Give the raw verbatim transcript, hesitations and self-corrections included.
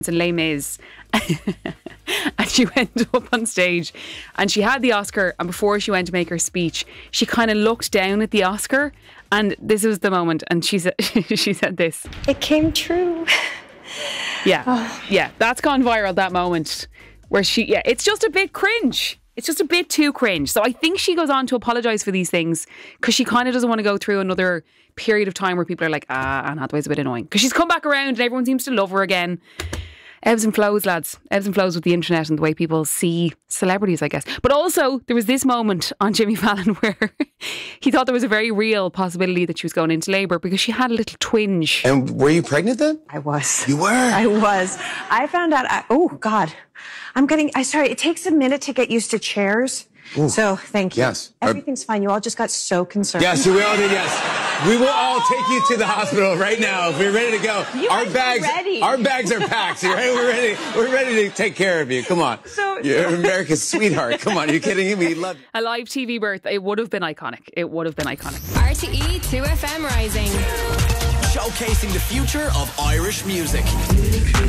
in Les Mis. And she went up on stage and she had the Oscar, and before she went to make her speech she kind of looked down at the Oscar, and this was the moment, and she said she said this. It came true. Yeah. Oh. Yeah, that's gone viral, that moment where she yeah, it's just a bit cringe. It's just a bit too cringe. So I think she goes on to apologise for these things because she kind of doesn't want to go through another period of time where people are like, ah, Anne Hathaway's a bit annoying. Because she's come back around and everyone seems to love her again. Ebbs and flows, lads. Ebbs and flows with the internet and the way people see celebrities, I guess. But also, there was this moment on Jimmy Fallon where he thought there was a very real possibility that she was going into labour because she had a little twinge. And were you pregnant then? I was. You were? I was. I found out, I, oh God, I'm getting, I sorry, it takes a minute to get used to chairs. Ooh. So thank you. Yes. Everything's fine. You all just got so concerned. Yes, we all did, yes. We will all take you to the hospital right now if we're ready to go. You our guys bags, are ready. Our bags are packed. Right? We're ready. We're ready to take care of you. Come on. So, You're America's sweetheart. Come on. Are you kidding me? We love you. A live T V birth. It would have been iconic. It would have been iconic. R T E two F M Rising. Showcasing the future of Irish music.